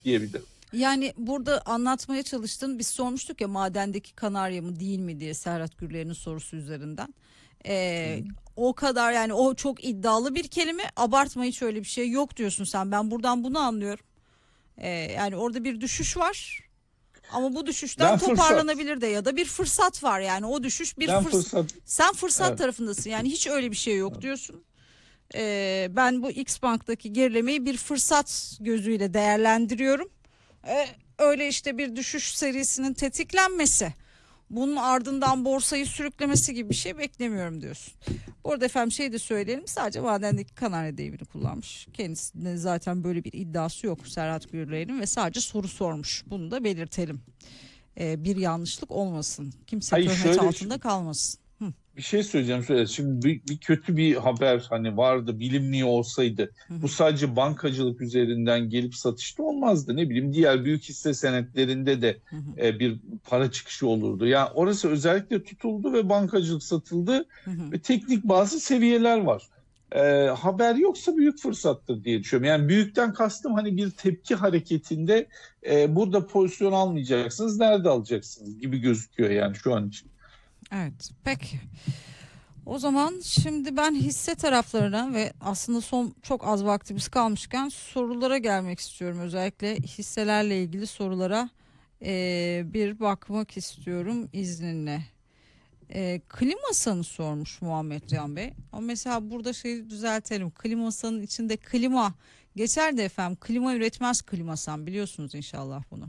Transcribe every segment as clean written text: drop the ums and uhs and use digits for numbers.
diyebilirim. Yani burada anlatmaya çalıştın, biz sormuştuk ya madendeki kanarya mı değil mi diye Serhat Gürler'in sorusu üzerinden. Hı Ee, hı. O kadar yani, o çok iddialı bir kelime, abartma, hiç öyle bir şey yok diyorsun sen, ben buradan bunu anlıyorum. Yani orada bir düşüş var ama bu düşüşten Ben fırsat. toparlanabilir de, ya da bir fırsat var, yani o düşüş bir Ben fırsat, fırsat. sen fırsat Evet. tarafındasın yani, hiç öyle bir şey yok Evet. diyorsun. Ben bu X Bank'taki gerilemeyi bir fırsat gözüyle değerlendiriyorum. Ee, Öyle işte bir düşüş serisinin tetiklenmesi, bunun ardından borsayı sürüklemesi gibi bir şey beklemiyorum diyorsun. Bu arada efendim şey de söyleyelim, sadece madendeki kanarya deyimini kullanmış. Kendisinde zaten böyle bir iddiası yok Serhat Gürler'in ve sadece soru sormuş. Bunu da belirtelim. Bir yanlışlık olmasın. Kimse Hayır, töhmet şöyle altında kalmasın. Hı bir şey söyleyeceğim. Şöyle. Şimdi bir kötü bir haber hani vardı, bilinmiyor olsaydı hı bu hı sadece bankacılık üzerinden gelip satışta olmazdı. Ne bileyim, diğer büyük hisse senetlerinde de hı hı bir para çıkışı olurdu. Yani orası özellikle tutuldu ve bankacılık satıldı hı hı. ve teknik bazı seviyeler var. Haber yoksa büyük fırsattır diye düşünüyorum. Yani büyükten kastım hani bir tepki hareketinde burada pozisyon almayacaksınız, nerede alacaksınız gibi gözüküyor yani şu an için. Evet, peki. O zaman şimdi ben hisse taraflarına ve aslında son çok az vaktimiz kalmışken sorulara gelmek istiyorum. Özellikle hisselerle ilgili sorulara bir bakmak istiyorum izninle. Klimasan'ı sormuş Muhammed Can Bey. Ama mesela burada şeyi düzeltelim. Klimasan'ın içinde klima geçer de efendim, klima üretmez Klimasan, biliyorsunuz inşallah bunu.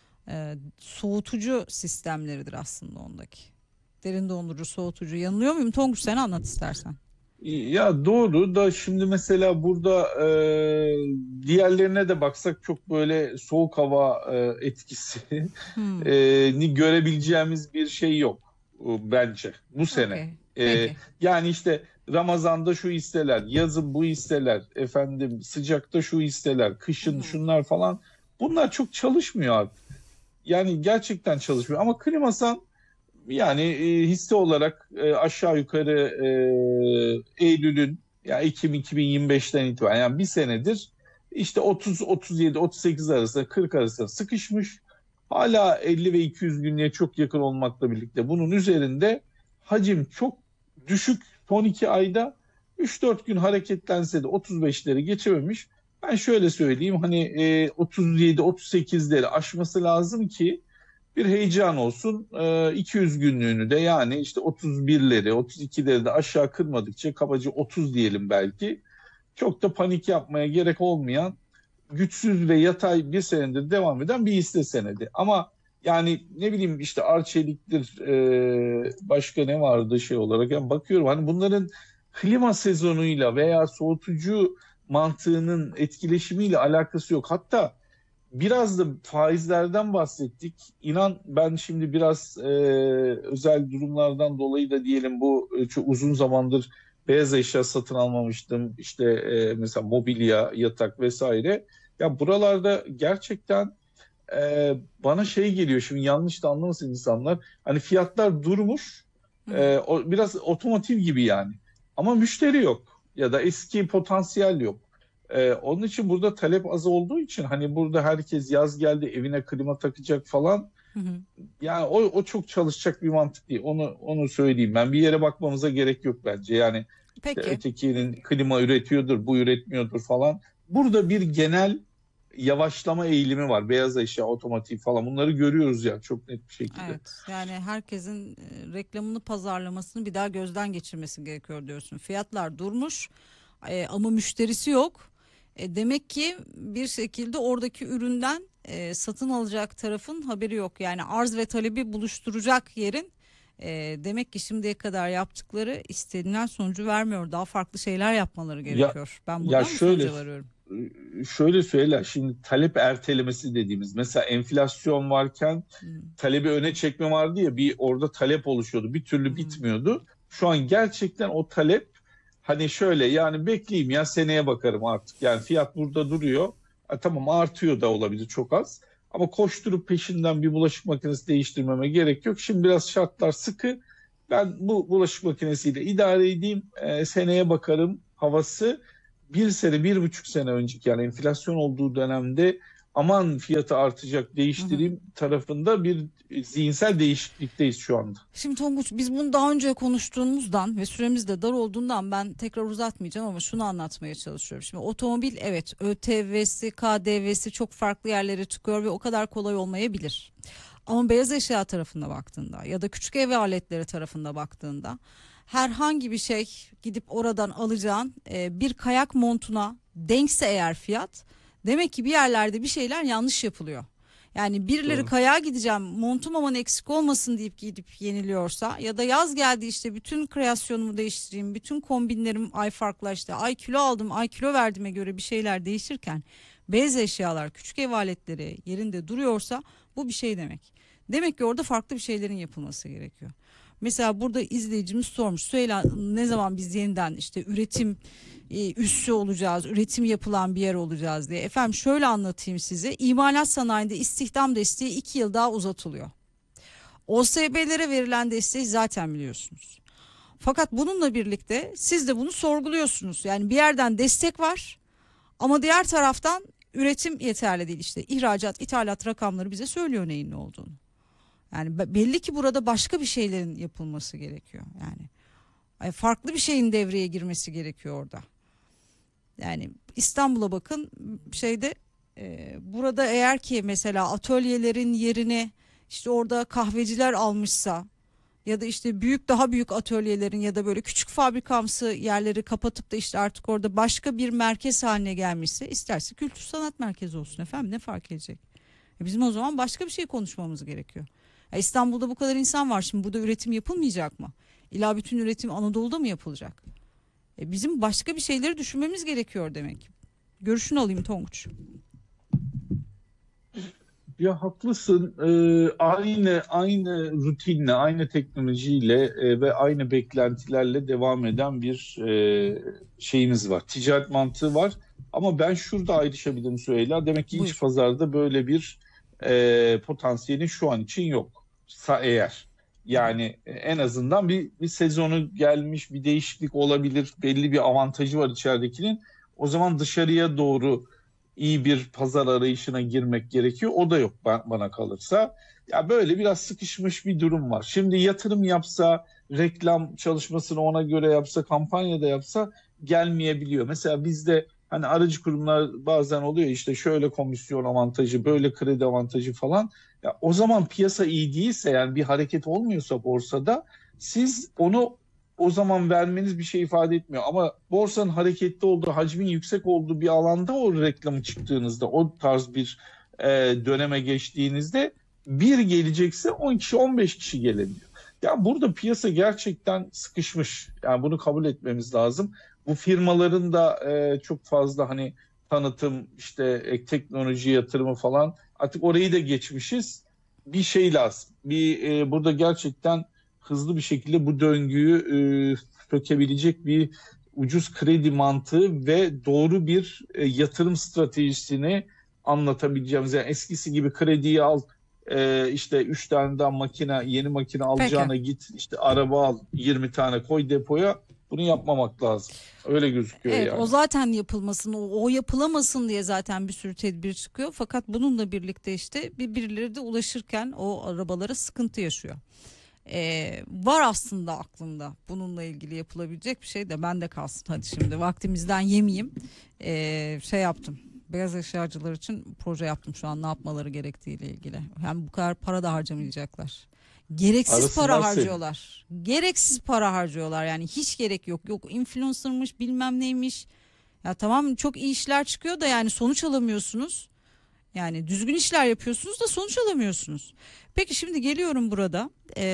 Soğutucu sistemleridir aslında ondaki. Derin dondurucu, soğutucu. Yanılıyor muyum? Tonguç, sen anlat istersen. Ya doğru da şimdi mesela burada diğerlerine de baksak çok böyle soğuk hava etkisi Hmm, ni görebileceğimiz bir şey yok bence bu sene. okey. E, Peki. Yani işte Ramazan'da şu hisseler, yazın bu hisseler, efendim sıcakta şu hisseler, Hı kışın hı. şunlar falan, bunlar çok çalışmıyor artık. Yani gerçekten çalışmıyor ama Klimasan yani hisse olarak aşağı yukarı Eylül'ün ya Ekim 2025'ten itibaren yani bir senedir işte 30, 37, 38 arasında 40 arasında sıkışmış. Hala 50 ve 200 günlüğe çok yakın olmakla birlikte bunun üzerinde hacim çok düşük. Son 2 ayda 3-4 gün hareketlense de 35'leri geçememiş. Ben şöyle söyleyeyim, hani 37, 38'leri aşması lazım ki bir heyecan olsun. 200 günlüğünü de yani işte 31'leri, 32'leri de aşağı kırmadıkça, kabaca 30 diyelim belki. Çok da panik yapmaya gerek olmayan, güçsüz ve yatay bir senedir devam eden bir hisse senedi. Ama yani ne bileyim işte Arçelik'tir, başka ne vardı şey olarak. Yani bakıyorum hani bunların klima sezonuyla veya soğutucu mantığının etkileşimiyle alakası yok. Hatta biraz da faizlerden bahsettik. İnan ben şimdi biraz özel durumlardan dolayı da diyelim, bu çok uzun zamandır beyaz eşya satın almamıştım. İşte mesela mobilya, yatak vesaire. Ya buralarda gerçekten bana şey geliyor, şimdi yanlış da anlamasın insanlar. Hani fiyatlar durmuş, Hı hı. biraz otomotiv gibi yani. Ama müşteri yok ya da eski potansiyel yok. Onun için burada talep az olduğu için hani burada herkes yaz geldi evine klima takacak falan. Hı hı. Yani o çok çalışacak bir mantık değil. Onu söyleyeyim. Ben bir yere bakmamıza gerek yok bence. Yani işte Peki. ötekinin klima üretiyordur, bu üretmiyordur falan. Burada bir genel yavaşlama eğilimi var. Beyaz eşya, otomotiv falan, bunları görüyoruz ya çok net bir şekilde. Evet. Yani herkesin reklamını, pazarlamasını bir daha gözden geçirmesi gerekiyor diyorsun. Fiyatlar durmuş ama müşterisi yok. Demek ki bir şekilde oradaki üründen satın alacak tarafın haberi yok. Yani arz ve talebi buluşturacak yerin demek ki şimdiye kadar yaptıkları istenilen sonucu vermiyor. Daha farklı şeyler yapmaları Ya gerekiyor. Ben ya buradan mı şöyle sonuca varıyorum? şöyle söyle, şimdi talep ertelemesi dediğimiz, mesela enflasyon varken Hmm, talebi öne çekme vardı ya, bir orada talep oluşuyordu, bir türlü hmm, bitmiyordu. Şu an gerçekten o talep, hani şöyle yani bekleyeyim ya seneye bakarım artık, yani fiyat burada duruyor. Tamam, artıyor da olabilir çok az, ama koşturup peşinden bir bulaşık makinesi değiştirmeme gerek yok. Şimdi biraz şartlar sıkı, ben bu bulaşık makinesiyle idare edeyim, seneye bakarım havası. Bir sene, 1,5 sene önceki yani enflasyon olduğu dönemde aman fiyatı artacak Hı hı. değiştireyim tarafında bir zihinsel değişiklikteyiz şu anda. Şimdi Tonguç, biz bunu daha önce konuştuğumuzdan ve süremiz de dar olduğundan ben tekrar uzatmayacağım ama şunu anlatmaya çalışıyorum. Şimdi otomobil, evet, ÖTV'si, KDV'si çok farklı yerlere çıkıyor ve o kadar kolay olmayabilir. Ama beyaz eşya tarafına baktığında ya da küçük ev aletleri tarafına baktığında herhangi bir şey gidip oradan alacağın bir kayak montuna denkse eğer fiyat, demek ki bir yerlerde bir şeyler yanlış yapılıyor. Yani birileri Doğru. kayağa gideceğim montum aman eksik olmasın deyip gidip yeniliyorsa ya da yaz geldi işte bütün kreasyonumu değiştireyim, bütün kombinlerim ay farklılaştı, ay kilo aldım, ay kilo verdiğime göre bir şeyler değişirken beyaz eşyalar, küçük ev aletleri yerinde duruyorsa bu bir şey demek. Demek ki orada farklı bir şeylerin yapılması gerekiyor. Mesela burada izleyicimiz sormuş. Süheyla, ne zaman biz yeniden işte üretim üssü olacağız, üretim yapılan bir yer olacağız diye. Efendim şöyle anlatayım size. İmalat sanayinde istihdam desteği 2 yıl daha uzatılıyor. OSB'lere verilen desteği zaten biliyorsunuz. Fakat bununla birlikte siz de bunu sorguluyorsunuz. Yani bir yerden destek var ama diğer taraftan üretim yeterli değil işte. İhracat, ithalat rakamları bize söylüyor neyin ne olduğunu. Yani belli ki burada başka bir şeylerin yapılması gerekiyor. Yani farklı bir şeyin devreye girmesi gerekiyor orada. Yani İstanbul'a bakın, şeyde burada eğer ki mesela atölyelerin yerine işte orada kahveciler almışsa ya da işte daha büyük atölyelerin ya da böyle küçük fabrikamsı yerleri kapatıp da işte artık orada başka bir merkez haline gelmişse, isterse kültür sanat merkezi olsun efendim, ne fark edecek? Bizim o zaman başka bir şey konuşmamız gerekiyor. İstanbul'da bu kadar insan var, şimdi burada üretim yapılmayacak mı? İlla bütün üretim Anadolu'da mı yapılacak? Bizim başka bir şeyleri düşünmemiz gerekiyor demek. Görüşünü alayım Tonguç. Ya haklısın. Aynı rutinle, aynı teknolojiyle ve aynı beklentilerle devam eden bir şeyimiz var. Ticaret mantığı var. Ama ben şurada ayrışabilirim Süheyla. Demek ki iç Buyur. pazarda böyle bir potansiyelin şu an için yok. Eğer. Hı hı. Yani en azından bir sezonu gelmiş, bir değişiklik olabilir. Belli bir avantajı var içeridekinin. O zaman dışarıya doğru iyi bir pazar arayışına girmek gerekiyor. O da yok bana kalırsa. Ya böyle biraz sıkışmış bir durum var. Şimdi yatırım yapsa, reklam çalışmasını ona göre yapsa, kampanya da yapsa gelmeyebiliyor. Mesela bizde hani aracı kurumlar bazen oluyor işte şöyle komisyon avantajı, böyle kredi avantajı falan. Ya o zaman piyasa iyi değilse, yani bir hareket olmuyorsa borsada, siz onu o zaman vermeniz bir şey ifade etmiyor. Ama borsanın hareketli olduğu, hacmin yüksek olduğu bir alanda o reklamı çıktığınızda, o tarz bir döneme geçtiğinizde bir gelecekse 10 kişi 15 kişi gelebiliyor. Ya burada piyasa gerçekten sıkışmış. Yani bunu kabul etmemiz lazım. Bu firmaların da çok fazla hani tanıtım, işte teknoloji yatırımı falan, artık orayı da geçmişiz. Bir şey lazım. Burada gerçekten hızlı bir şekilde bu döngüyü sökebilecek bir ucuz kredi mantığı ve doğru bir yatırım stratejisini anlatabileceğimiz. Yani eskisi gibi krediyi al, işte 3 tane daha yeni makine Peki. alacağına git işte araba al, 20 tane koy depoya, bunu yapmamak lazım. Öyle gözüküyor Evet, o yani. zaten yapılmasın, o yapılamasın diye zaten bir sürü tedbir çıkıyor. Fakat bununla birlikte işte birileri de ulaşırken o arabalara sıkıntı yaşıyor. Var aslında aklımda bununla ilgili yapılabilecek bir şey de, ben de kalsın hadi, şimdi vaktimizden yemeyeyim. Şey yaptım, beyaz eşyacılar için proje yaptım şu an, ne yapmaları gerektiğiyle ilgili. Hem bu kadar para da harcamayacaklar. Gereksiz para Arasınlar seni. harcıyorlar. Gereksiz para harcıyorlar, yani hiç gerek yok. Yok influencer'mış bilmem neymiş. Ya tamam, çok iyi işler çıkıyor da yani sonuç alamıyorsunuz. Yani düzgün işler yapıyorsunuz da sonuç alamıyorsunuz. Peki şimdi geliyorum burada.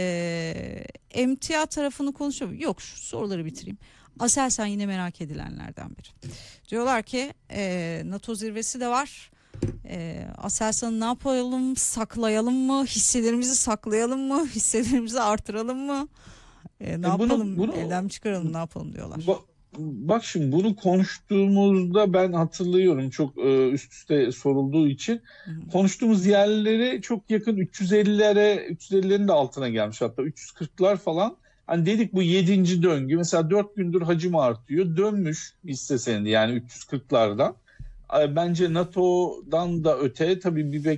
Emtia tarafını konuşuyorum. Yok, şu soruları bitireyim. Aselsan yine merak edilenlerden biri. Diyorlar ki NATO zirvesi de var. Aselsan'ı ne yapalım? Saklayalım mı? Hisselerimizi saklayalım mı? Hisselerimizi artıralım mı? Ne E bunu yapalım? bunu Elden mi çıkaralım? Ne yapalım diyorlar. Bak şimdi bunu konuştuğumuzda ben hatırlıyorum, çok üst üste sorulduğu için Hı hı. konuştuğumuz yerlere çok yakın, 350'lerin de altına gelmiş, hatta 340'lar falan. Hani dedik bu yedinci döngü, mesela 4 gündür hacim artıyor, dönmüş hisse senedi yani 340'lardan. Bence NATO'dan da öte tabii bir